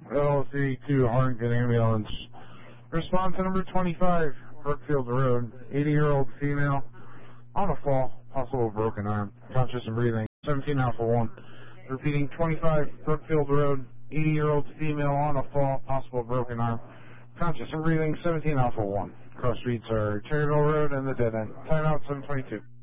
LLC to Harrington Ambulance. Response to number 25, Brookfield Road, 80-year-old female on a fall, possible broken arm, conscious and breathing, 17 Alpha 1. Repeating, 25, Brookfield Road, 80-year-old female on a fall, possible broken arm, conscious and breathing, 17 Alpha 1. Cross streets are Cherryville Road and the dead end. Timeout 722.